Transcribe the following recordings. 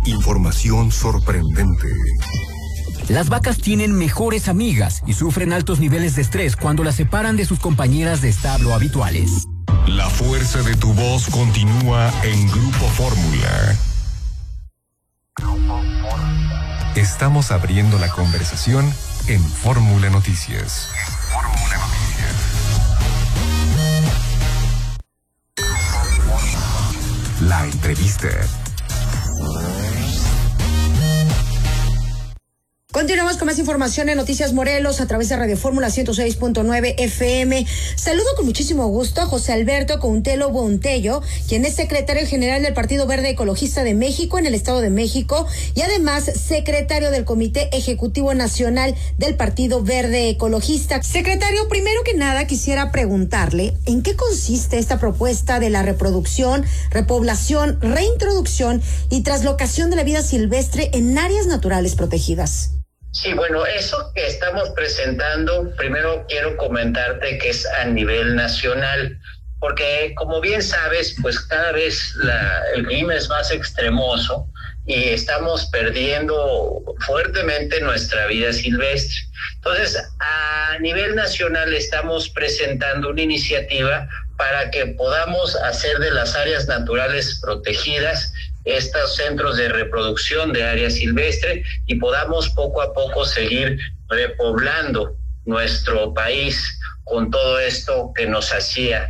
Información sorprendente. Las vacas tienen mejores amigas y sufren altos niveles de estrés cuando las separan de sus compañeras de establo habituales. La fuerza de tu voz continúa en Grupo Fórmula. Estamos abriendo la conversación en Fórmula Noticias. La entrevista. Continuamos con más información en Noticias Morelos a través de Radio Fórmula 106.9 FM. Saludo con muchísimo gusto a José Alberto Countelo Bountello, quien es secretario general del Partido Verde Ecologista de México en el Estado de México y además secretario del Comité Ejecutivo Nacional del Partido Verde Ecologista. Secretario, primero que nada quisiera preguntarle ¿en qué consiste esta propuesta de la reproducción, repoblación, reintroducción y traslocación de la vida silvestre en áreas naturales protegidas? Sí, bueno, eso que estamos presentando, primero quiero comentarte que es a nivel nacional, porque como bien sabes, pues cada vez el clima es más extremoso y estamos perdiendo fuertemente nuestra vida silvestre. Entonces, a nivel nacional estamos presentando una iniciativa para que podamos hacer de las áreas naturales protegidas estos centros de reproducción de área silvestre y podamos poco a poco seguir repoblando nuestro país con todo esto que nos hacía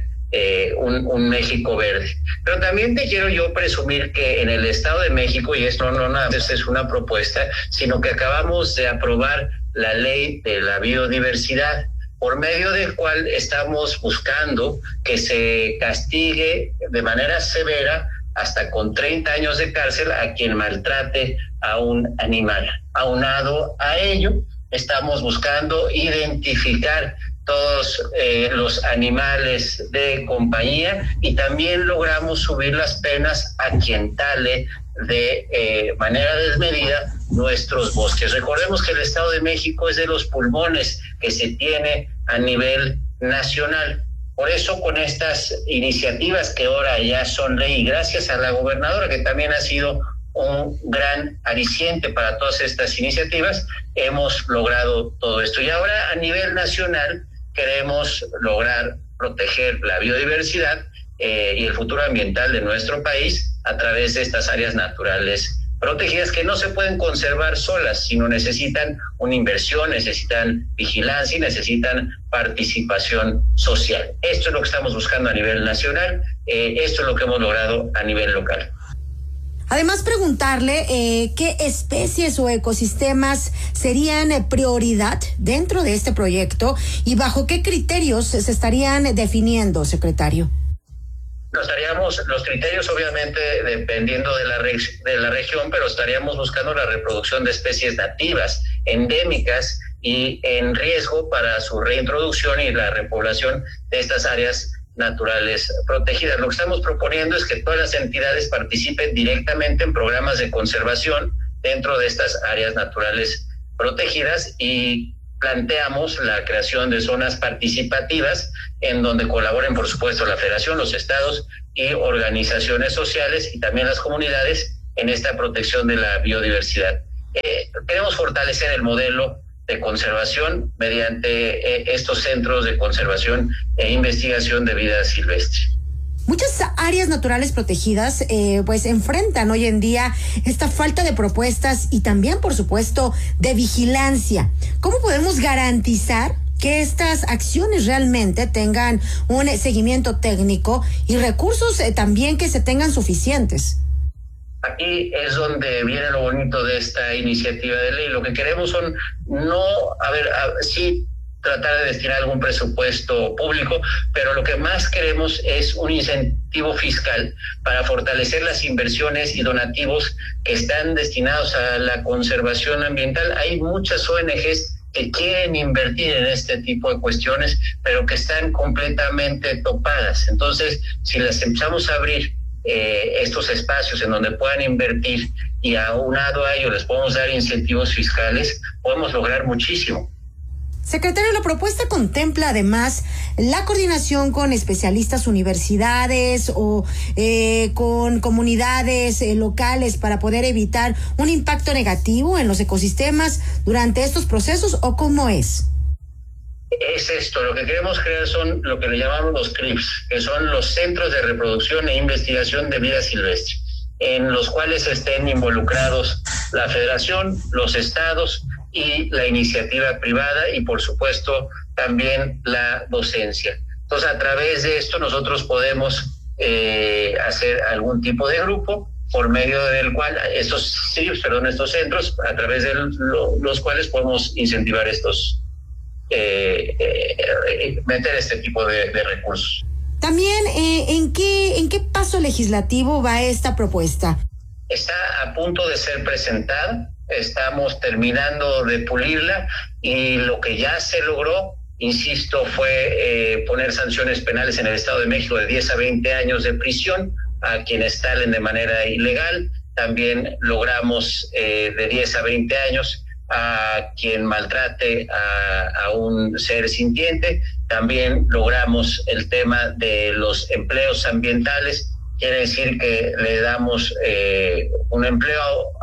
un México verde. Pero también te quiero yo presumir que en el Estado de México, y esto no nada más es una propuesta, sino que acabamos de aprobar la ley de la biodiversidad, por medio del cual estamos buscando que se castigue de manera severa hasta con 30 años de cárcel a quien maltrate a un animal. Aunado a ello, estamos buscando identificar todos los animales de compañía y también logramos subir las penas a quien tale de manera desmedida nuestros bosques. Recordemos que el Estado de México es de los pulmones que se tiene a nivel nacional. Por eso, con estas iniciativas que ahora ya son ley, y gracias a la gobernadora, que también ha sido un gran aliciente para todas estas iniciativas, hemos logrado todo esto. Y ahora, a nivel nacional, queremos lograr proteger la biodiversidad y el futuro ambiental de nuestro país a través de estas áreas naturales protegidas que no se pueden conservar solas, sino necesitan una inversión, necesitan vigilancia y necesitan participación social. Esto es lo que estamos buscando a nivel nacional, esto es lo que hemos logrado a nivel local. Además, preguntarle qué especies o ecosistemas serían prioridad dentro de este proyecto y bajo qué criterios se estarían definiendo, secretario. Los criterios obviamente dependiendo de la región, pero estaríamos buscando la reproducción de especies nativas, endémicas y en riesgo para su reintroducción y la repoblación de estas áreas naturales protegidas. Lo que estamos proponiendo es que todas las entidades participen directamente en programas de conservación dentro de estas áreas naturales protegidas y planteamos la creación de zonas participativas en donde colaboren, por supuesto, la Federación, los estados y organizaciones sociales y también las comunidades en esta protección de la biodiversidad. Queremos fortalecer el modelo de conservación mediante estos centros de conservación e investigación de vida silvestre. Muchas áreas naturales protegidas pues enfrentan hoy en día esta falta de propuestas y también, por supuesto, de vigilancia. ¿Cómo podemos garantizar que estas acciones realmente tengan un seguimiento técnico y recursos también que se tengan suficientes? Aquí es donde viene lo bonito de esta iniciativa de ley. Lo que queremos son sí tratar de destinar algún presupuesto público, pero lo que más queremos es un incentivo fiscal para fortalecer las inversiones y donativos que están destinados a la conservación ambiental. Hay muchas ONGs que quieren invertir en este tipo de cuestiones, pero que están completamente topadas. Entonces, si las empezamos a abrir estos espacios en donde puedan invertir y aunado a ello les podemos dar incentivos fiscales, podemos lograr muchísimo. Secretario, la propuesta contempla además la coordinación con especialistas, universidades o con comunidades locales para poder evitar un impacto negativo en los ecosistemas durante estos procesos, ¿o cómo es? Es esto, lo que queremos crear son lo que le llamamos los CRIPS, que son los Centros de Reproducción e Investigación de Vida Silvestre, en los cuales estén involucrados la Federación, los estados y la iniciativa privada y, por supuesto, también la docencia. Entonces, a través de esto nosotros podemos hacer algún tipo de grupo por medio del cual estos centros, a través de los cuales podemos incentivar estos meter este tipo de recursos. También, ¿en qué paso legislativo va esta propuesta? Está a punto de ser presentada, estamos terminando de pulirla y lo que ya se logró, insisto, fue poner sanciones penales en el Estado de México de 10 a 20 años de prisión a quienes salen de manera ilegal. También logramos de 10 a 20 años a quien maltrate a un ser sintiente. También logramos el tema de los empleos ambientales, quiere decir que le damos un empleo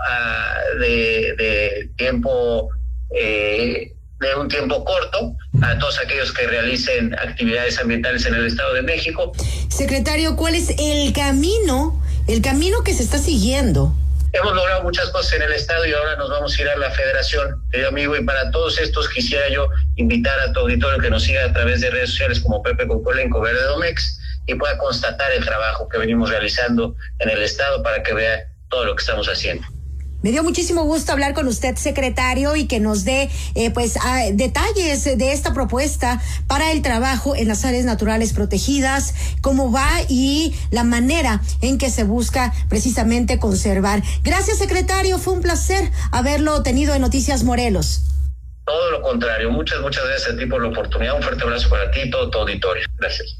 de tiempo de un tiempo corto a todos aquellos que realicen actividades ambientales en el Estado de México. Secretario, ¿cuál es el camino que se está siguiendo? Hemos logrado muchas cosas en el Estado y ahora nos vamos a ir a la Federación, querido amigo, y para todos estos quisiera yo invitar a tu auditorio que nos siga a través de redes sociales como Pepe Cocolenco Verde Domex y pueda constatar el trabajo que venimos realizando en el Estado para que vea todo lo que estamos haciendo. Me dio muchísimo gusto hablar con usted, secretario, y que nos dé detalles de esta propuesta para el trabajo en las áreas naturales protegidas, cómo va y la manera en que se busca precisamente conservar. Gracias, secretario. Fue un placer haberlo tenido en Noticias Morelos. Todo lo contrario. Muchas gracias a ti por la oportunidad. Un fuerte abrazo para ti y todo tu auditorio. Gracias.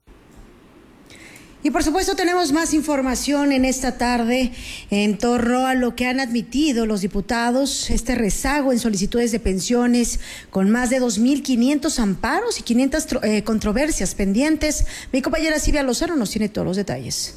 Y por supuesto tenemos más información en esta tarde en torno a lo que han admitido los diputados, este rezago en solicitudes de pensiones con más de 2.500 amparos y 500 controversias pendientes. Mi compañera Silvia Lozano nos tiene todos los detalles.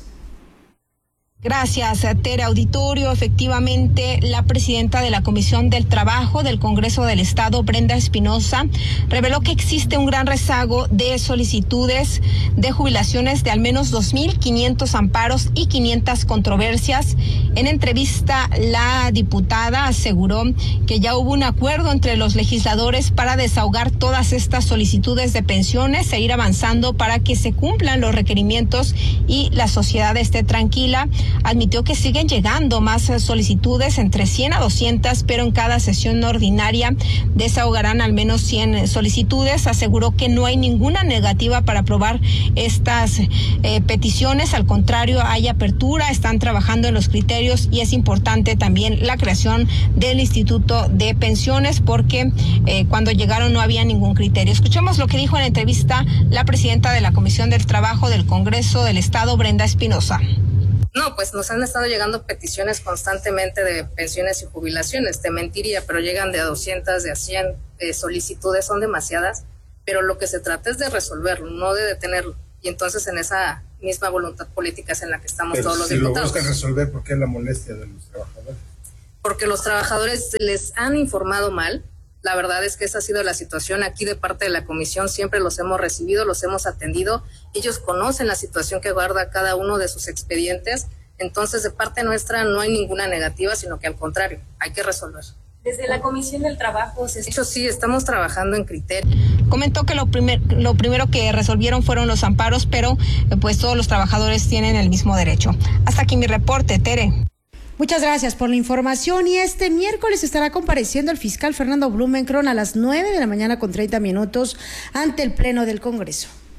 Gracias, Tere. Auditorio. Efectivamente, la presidenta de la Comisión del Trabajo del Congreso del Estado, Brenda Espinosa, reveló que existe un gran rezago de solicitudes de jubilaciones de al menos 2.500 amparos y 500 controversias. En entrevista, la diputada aseguró que ya hubo un acuerdo entre los legisladores para desahogar todas estas solicitudes de pensiones e ir avanzando para que se cumplan los requerimientos y la sociedad esté tranquila. Admitió que siguen llegando más solicitudes, entre 100 a 200, pero en cada sesión ordinaria desahogarán al menos 100 solicitudes. Aseguró que no hay ninguna negativa para aprobar estas peticiones. Al contrario, hay apertura, están trabajando en los criterios y es importante también la creación del Instituto de Pensiones porque cuando llegaron no había ningún criterio. Escuchemos lo que dijo en la entrevista la presidenta de la Comisión del Trabajo del Congreso del Estado, Brenda Espinosa. No, pues nos han estado llegando peticiones constantemente de pensiones y jubilaciones. Te mentiría, pero llegan de a 200, de a 100 solicitudes, son demasiadas, pero lo que se trata es de resolverlo, no de detenerlo. Y entonces en esa misma voluntad política es en la que estamos todos los diputados. Pero si lo buscan resolver, ¿por qué la molestia de los trabajadores? Porque los trabajadores les han informado mal. La verdad es que esa ha sido la situación aquí de parte de la comisión, siempre los hemos recibido, los hemos atendido, ellos conocen la situación que guarda cada uno de sus expedientes, entonces de parte nuestra no hay ninguna negativa, sino que al contrario, hay que resolver. Desde la Comisión del Trabajo de hecho sí, estamos trabajando en criterio. Comentó que lo primero que resolvieron fueron los amparos, pero pues todos los trabajadores tienen el mismo derecho. Hasta aquí mi reporte, Tere. Muchas gracias por la información y este miércoles estará compareciendo el fiscal Fernando Blumenkron a las 9 de la mañana con 30 minutos ante el Pleno del Congreso.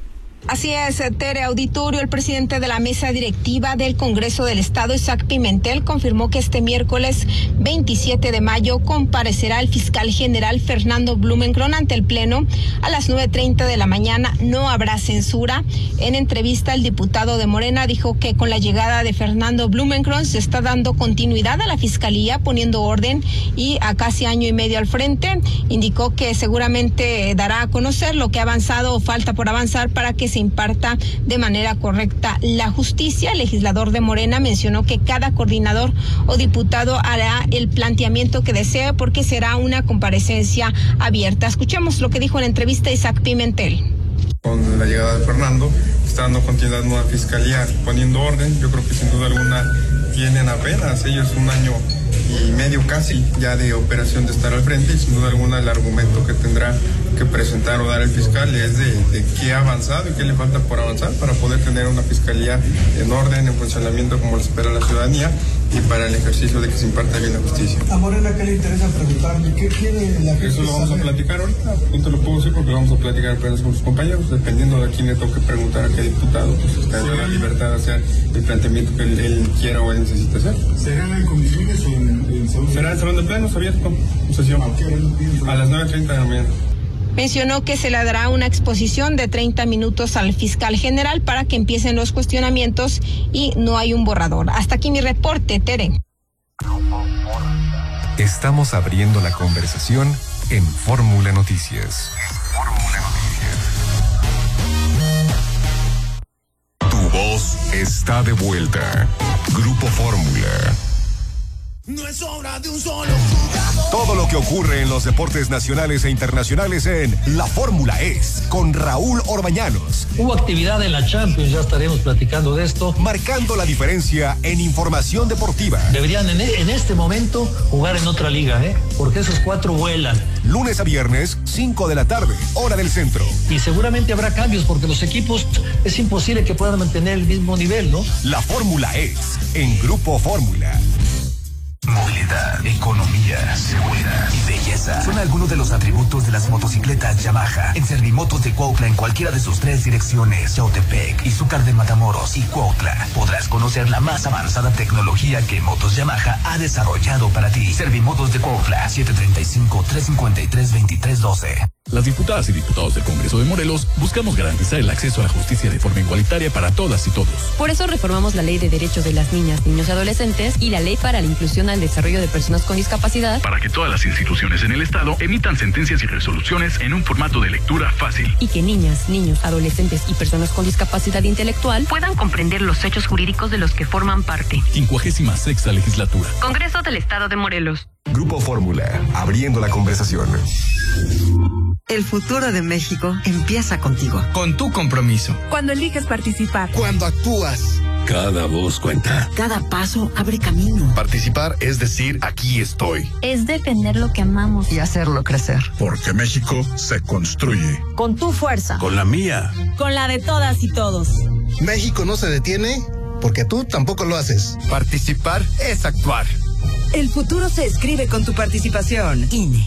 Así es, Tere Auditorio. El presidente de la mesa directiva del Congreso del Estado, Isaac Pimentel, confirmó que este miércoles 27 de mayo comparecerá el fiscal general Fernando Blumenkron ante el Pleno a las 9:30 de la mañana. No habrá censura. En entrevista, el diputado de Morena dijo que con la llegada de Fernando Blumenkron se está dando continuidad a la fiscalía, poniendo orden, y a casi año y medio al frente, indicó que seguramente dará a conocer lo que ha avanzado o falta por avanzar para que se imparta de manera correcta la justicia. El legislador de Morena mencionó que cada coordinador o diputado hará el planteamiento que desee porque será una comparecencia abierta. Escuchemos lo que dijo en la entrevista Isaac Pimentel. Con la llegada de Fernando, está dando continuidad a una fiscalía poniendo orden. Yo creo que sin duda alguna tienen apenas ellos un año y medio casi ya de operación de estar al frente, y sin duda alguna el argumento que tendrá que presentar o dar el fiscal es de qué ha avanzado y qué le falta por avanzar para poder tener una fiscalía en orden, en funcionamiento como lo espera la ciudadanía, y para el ejercicio de que se imparta bien la justicia. ¿A Morena qué le interesa preguntarle? ¿Qué quiere la gente? Eso lo vamos a platicar ahorita, no te lo puedo decir porque lo vamos a platicar apenas con sus compañeros, dependiendo de a quién le toque preguntar, a qué diputado, pues está en la libertad de hacer el planteamiento que él quiera o él necesita hacer. ¿Será en comisiones o en salón? Será en salón de plenos abierto, sesión. A las 9:30 de la mañana. Mencionó que se le dará una exposición de 30 minutos al fiscal general para que empiecen los cuestionamientos y no hay un borrador. Hasta aquí mi reporte, Tere. Estamos abriendo la conversación en Fórmula Noticias. Tu voz está de vuelta. Grupo Fórmula. No es obra de un solo jugador. Todo lo que ocurre en los deportes nacionales e internacionales en La Fórmula es con Raúl Orbañanos. Hubo actividad en la Champions, ya estaremos platicando de esto. Marcando la diferencia en información deportiva. Deberían en este momento jugar en otra liga, porque esos 4 vuelan. Lunes a viernes, 5 de la tarde, hora del centro. Y seguramente habrá cambios porque los equipos es imposible que puedan mantener el mismo nivel, ¿no? La Fórmula es en Grupo Fórmula. Movilidad, economía, seguridad y belleza son algunos de los atributos de las motocicletas Yamaha. En Servimotos de Cuautla, en cualquiera de sus 3 direcciones, Yautepec, Izúcar de Matamoros y Cuautla, podrás conocer la más avanzada tecnología que Motos Yamaha ha desarrollado para ti. Servimotos de Cuautla, 735-353-2312. Las diputadas y diputados del Congreso de Morelos buscamos garantizar el acceso a la justicia de forma igualitaria para todas y todos. Por eso reformamos la Ley de Derechos de las Niñas, Niños y Adolescentes y la Ley para la Inclusión al Desarrollo de Personas con Discapacidad, para que todas las instituciones en el Estado emitan sentencias y resoluciones en un formato de lectura fácil. Y que niñas, niños, adolescentes y personas con discapacidad intelectual puedan comprender los hechos jurídicos de los que forman parte. 56ª Legislatura. Congreso del Estado de Morelos. Grupo Fórmula, abriendo la conversación. El futuro de México empieza contigo. Con tu compromiso. Cuando eliges participar. Cuando actúas. Cada voz cuenta. Cada paso abre camino. Participar es decir, aquí estoy. Es defender lo que amamos. Y hacerlo crecer. Porque México se construye. Con tu fuerza. Con la mía. Con la de todas y todos. México no se detiene porque tú tampoco lo haces. Participar es actuar. El futuro se escribe con tu participación. INE.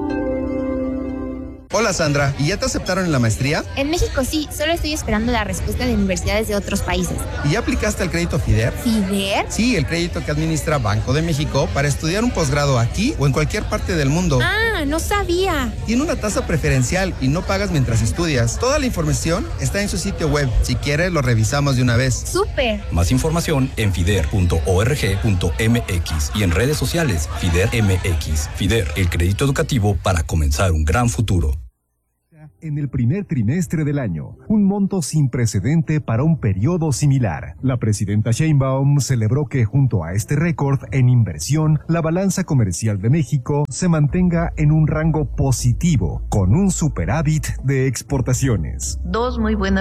Hola Sandra, ¿y ya te aceptaron en la maestría? En México sí, solo estoy esperando la respuesta de universidades de otros países. ¿Y ya aplicaste al crédito FIDER? ¿FIDER? Sí, el crédito que administra Banco de México para estudiar un posgrado aquí o en cualquier parte del mundo. Ah, no sabía. Tiene una tasa preferencial y no pagas mientras estudias. Toda la información está en su sitio web. Si quieres, lo revisamos de una vez. ¡Súper! Más información en fider.org.mx y en redes sociales FIDER MX. FIDER, el crédito educativo para comenzar un gran futuro. En el primer trimestre del año, un monto sin precedente para un periodo similar. La presidenta Sheinbaum celebró que junto a este récord en inversión, la balanza comercial de México se mantenga en un rango positivo, con un superávit de exportaciones. Dos muy buenas